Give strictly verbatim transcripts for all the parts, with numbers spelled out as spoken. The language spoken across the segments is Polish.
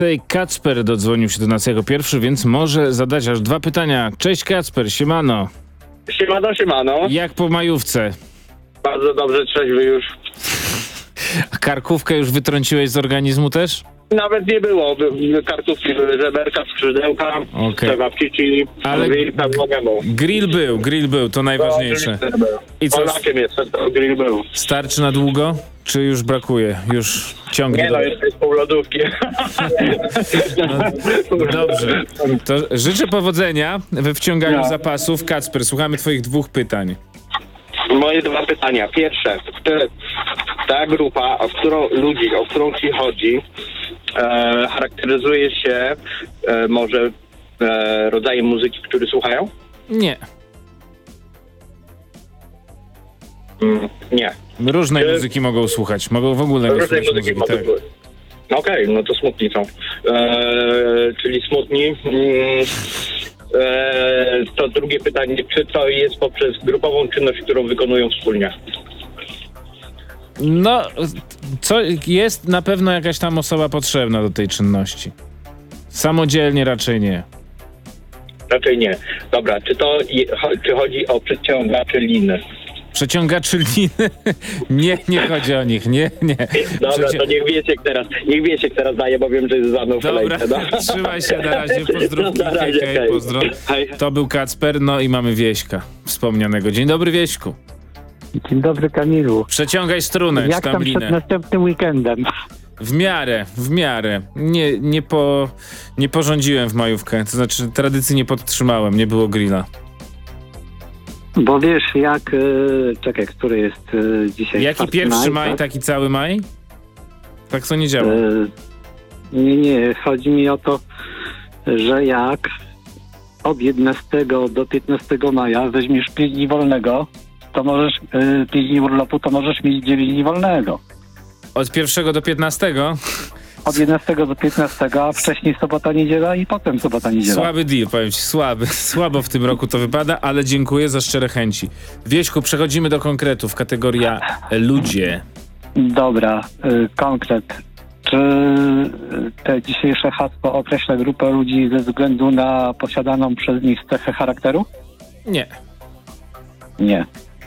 Tutaj Kacper dodzwonił się do nas jako pierwszy, więc może zadać aż dwa pytania. Cześć Kacper, siemano. Siemano, siemano. Jak po majówce? Bardzo dobrze, trzeźwy już. A karkówkę już wytrąciłeś z organizmu też? Nawet nie było. By- Kartówki były, żeberka, skrzydełka, Okej. kebabki, chili, Ale grill, pełnogębą. Grill był, grill był, to najważniejsze. I co, Polakiem jest, to grill był. starczy na długo? Czy już brakuje? Już ciągnie Nie do... no, jest, jest pół lodówki. Dobrze. To życzę powodzenia we wciąganiu No. zapasów. Kacper, słuchamy twoich dwóch pytań. Moje dwa pytania. Pierwsze, które ta grupa, o którą ludzi, o którą ci chodzi, e, charakteryzuje się e, może e, rodzajem muzyki, który słuchają? Nie. Mm, nie. Różnej E, muzyki mogą słuchać. Mogą w ogóle nie Różnej słuchać muzyki muzyki. mogą Tak. być. Okej, no to smutni są. Eee, czyli smutni. Mm, eee, to drugie pytanie, czy to jest poprzez grupową czynność, którą wykonują wspólnie? No, co, jest na pewno jakaś tam osoba potrzebna do tej czynności. Samodzielnie raczej nie. Raczej nie. Dobra, czy to je, cho- czy chodzi o przeciągacze liny? Przeciągaczy liny? Nie, nie chodzi o nich, nie, nie. Dobra, Przeci- to niech Wiesiek teraz, niech Wiesiek teraz daje, bo wiem, że jest za mną w Dobra, kolejce. No. trzymaj się, na razie, pozdrówki, No, na razie, hej, hej, hej. pozdro. Hej. To był Kacper, no i mamy Wieśka wspomnianego. Dzień dobry, Wieśku. Dzień dobry, Kamilu. Przeciągaj strunę, czy Jak tam tam przed linę. następnym weekendem? W miarę, w miarę. Nie, nie, po, nie porządziłem w majówkę, to znaczy tradycji nie podtrzymałem, nie było grilla. Bo wiesz, jak... E, czekaj, który jest e, dzisiaj? Jaki czwarty pierwszy maj, tak? taki cały maj? Tak to nie działa. E, nie, nie, chodzi mi o to, że jak od jedenastego do piętnastego maja weźmiesz pięć dni wolnego, to możesz, e, pięć dni urlopu, to możesz mieć dziewięć dni wolnego. Od pierwszego do piętnastego? Od jedenastego do piętnastego, a wcześniej sobota, niedziela i potem sobota, niedziela. Słaby deal, powiem ci, słaby. Słabo w tym roku to wypada, ale dziękuję za szczere chęci. Wieśku, przechodzimy do konkretów. Kategoria ludzie. Dobra, e, konkret. Czy te dzisiejsze hasło określa grupę ludzi ze względu na posiadaną przez nich cechę charakteru? Nie. Nie.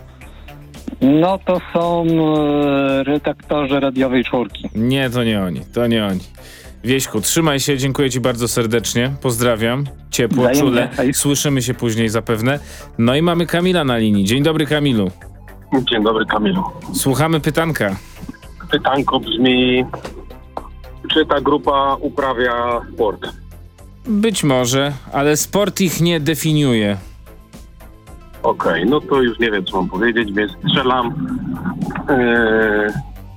No to są e, redaktorzy radiowej czwórki. Nie, to nie oni, to nie oni. Wieśku, trzymaj się, dziękuję ci bardzo serdecznie. Pozdrawiam. Ciepło, Wzajemnie. czule. Hej. Słyszymy się później zapewne. No i mamy Kamila na linii. Dzień dobry, Kamilu. Dzień dobry, Kamilu. Słuchamy pytanka. Pytanko brzmi, czy ta grupa uprawia sport? Być może, ale sport ich nie definiuje. Okej, no to już nie wiem, co mam powiedzieć, więc strzelam. Eee,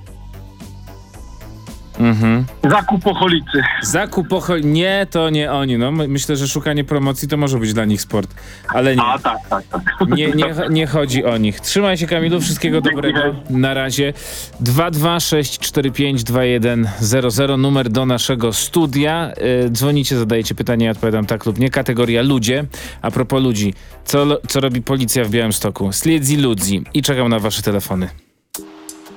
Mhm. zakupoholicy. Zakup pochol... Nie, to nie oni. No, my- myślę, że szukanie promocji to może być dla nich sport. Ale nie. A, tak, tak, tak. Nie, nie, nie chodzi o nich. Trzymaj się, Kamilu, wszystkiego dobrego. Na razie. dwa dwa sześć cztery pięć dwa jeden zero zero, numer do naszego studia. Yy, dzwonicie, zadajecie pytanie, ja odpowiadam tak lub nie. Kategoria ludzie. A propos ludzi, co, lo- co robi policja w Białymstoku? Śledzi ludzi i czekam na wasze telefony.